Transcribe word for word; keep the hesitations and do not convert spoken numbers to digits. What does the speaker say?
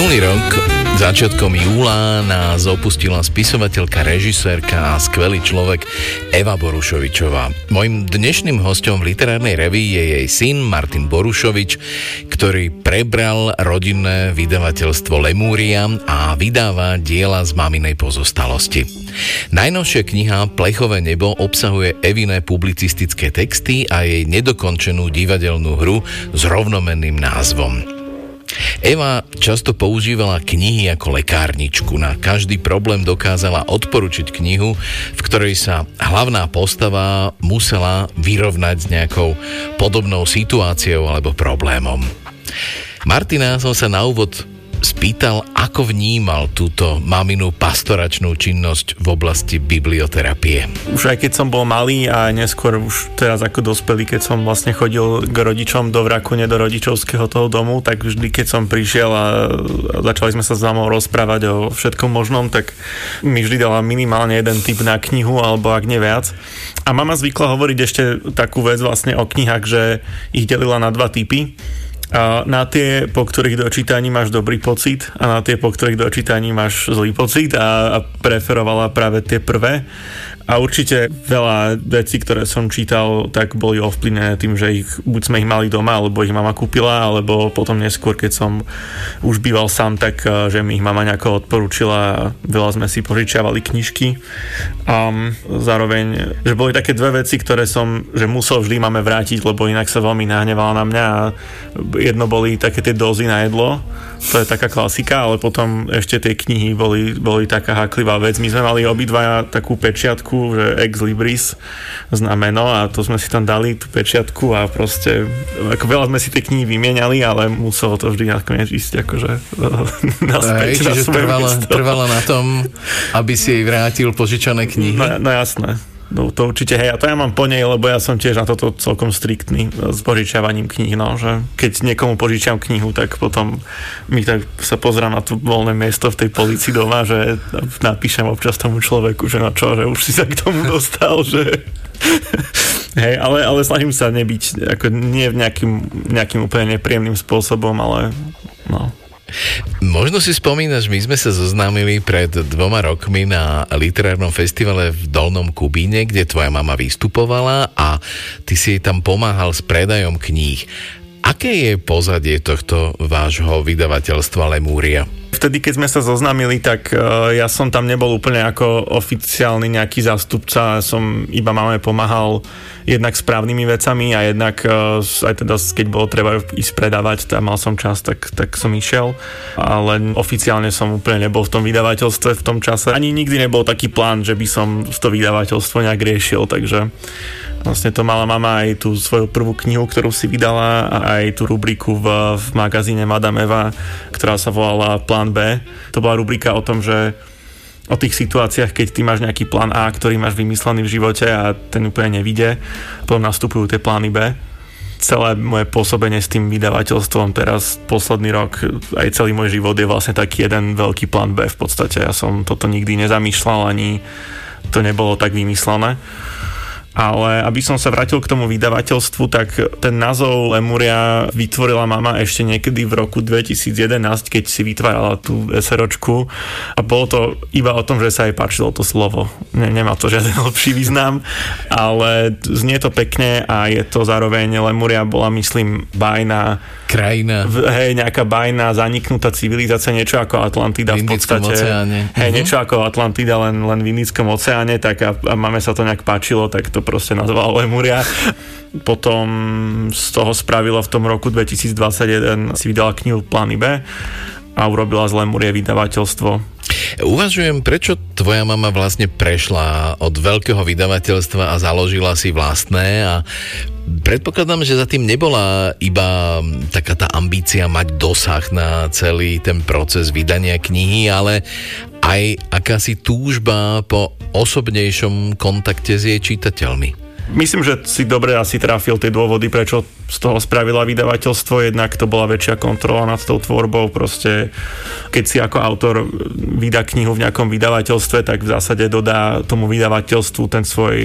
Minulý rok, začiatkom júla, nás opustila spisovateľka, režisérka a skvelý človek Eva Borušovičová. Mojím dnešným hosťom v literárnej revii je jej syn Martin Borušovič, ktorý prebral rodinné vydavateľstvo Lemúria a vydáva diela z maminej pozostalosti. Najnovšia kniha Plechové nebo obsahuje Eviné publicistické texty a jej nedokončenú divadelnú hru s rovnomenným názvom. Eva často používala knihy ako lekárničku. Na každý problém dokázala odporučiť knihu, v ktorej sa hlavná postava musela vyrovnať s nejakou podobnou situáciou alebo problémom. Martina som sa na úvod spýtal, ako vnímal túto maminu pastoračnú činnosť v oblasti biblioterapie. Už aj keď som bol malý a neskôr už teraz ako dospelý, keď som vlastne chodil k rodičom do Vrakune, do rodičovského toho domu, tak vždy, keď som prišiel a začali sme sa s mamou rozprávať o všetkom možnom, tak mi vždy dala minimálne jeden tip na knihu, alebo ak nie viac. A mama zvykla hovoriť ešte takú vec vlastne o knihách, že ich delila na dva typy. A na tie, po ktorých dočítaní máš dobrý pocit a na tie, po ktorých dočítaní máš zlý pocit a, a preferovala práve tie prvé. A určite veľa vecí, ktoré som čítal, tak boli ovplyvnené tým, že ich, buď sme ich mali doma, alebo ich mama kúpila, alebo potom neskôr, keď som už býval sám, tak že mi ich mama nejako odporúčila a veľa sme si požičiavali knižky. A zároveň, že boli také dve veci, ktoré som, že musel vždy máme vrátiť, lebo inak sa veľmi nahnevala na mňa a jedno boli také tie dózy na jedlo, to je taká klasika, ale potom ešte tie knihy boli, boli taká háklivá vec. My sme mali obidvaja takú pečiatku, že ex libris znameno a to sme si tam dali tú pečiatku a proste ako veľa sme si tie knihy vymieniali, ale muselo to vždy nakoniec ísť akože naspäť. Ej, čiže trvala, trvala na tom, aby si jej vrátil požičané knihy? No, no jasné. No to určite, hej, a to ja mám po nej, lebo ja som tiež na toto celkom striktný s požičiavaním kníh, no, že keď niekomu požičiam knihu, tak potom mi tak sa pozerám na to voľné miesto v tej polícii doma, že napíšem občas tomu človeku, že no čo, že už si sa k tomu dostal, že hej, ale, ale snažím sa nebyť, ako nie v nejakým, nejakým úplne nepríjemným spôsobom, ale no. Možno si spomínaš, my sme sa zoznámili pred dvoma rokmi na literárnom festivale v Dolnom Kubíne, kde tvoja mama vystupovala a ty si jej tam pomáhal s predajom kníh. Aké je pozadie tohto vášho vydavateľstva Lemúria? Vtedy, keď sme sa zoznámili, tak uh, ja som tam nebol úplne ako oficiálny nejaký zástupca, som iba máme pomáhal jednak správnymi vecami a jednak uh, aj teda, keď bolo treba ísť predávať, tam mal som čas, tak, tak som išiel, ale oficiálne som úplne nebol v tom vydavateľstve v tom čase. Ani nikdy nebol taký plán, že by som to vydavateľstvo nejak riešil, takže vlastne to mala mama aj tú svoju prvú knihu, ktorú si vydala a aj tú rubriku v, v magazíne Madame Eva, ktorá sa volala Plán B. To bola rubrika o tom, že o tých situáciách, keď ty máš nejaký plán A, ktorý máš vymyslený v živote a ten úplne nevíde, potom nastupujú tie plány B. Celé moje pôsobenie s tým vydavateľstvom teraz posledný rok, aj celý môj život je vlastne taký jeden veľký plán B v podstate. Ja som toto nikdy nezamýšľal, ani to nebolo tak vymyslené. Ale aby som sa vrátil k tomu vydavateľstvu, tak ten názov Lemúria vytvorila mama ešte niekedy v roku dvetisíc jedenásť, keď si vytvárala tú eseročku a bolo to iba o tom, že sa jej páčilo to slovo. Ne, nemá to žiaden lepší význam, ale znie to pekne a je to zároveň, Lemúria bola, myslím, bájna krajina. Hej, nejaká bájna, zaniknutá civilizácia, niečo ako Atlantida v podstate. Oceáne. Hej, uh-huh. niečo ako Atlantida, len, len v Indickom oceáne, tak a, a máme sa to nejak páčilo, tak to proste nazvala Lemúria. Potom z toho spravila v tom roku dvetisícdvadsaťjeden, si vydala knihu Plány B a urobila z Lemúrie vydavateľstvo. Uvažujem, prečo tvoja mama vlastne prešla od veľkého vydavateľstva a založila si vlastné a predpokladám, že za tým nebola iba taká tá ambícia mať dosah na celý ten proces vydania knihy, ale aj akási túžba po osobnejšom kontakte s jej čitateľmi. Myslím, že si dobre asi trafil tie dôvody, prečo z toho spravila vydavateľstvo. Jednak to bola väčšia kontrola nad tou tvorbou. Proste, keď si ako autor vydá knihu v nejakom vydavateľstve, tak v zásade dodá tomu vydavateľstvu ten svoj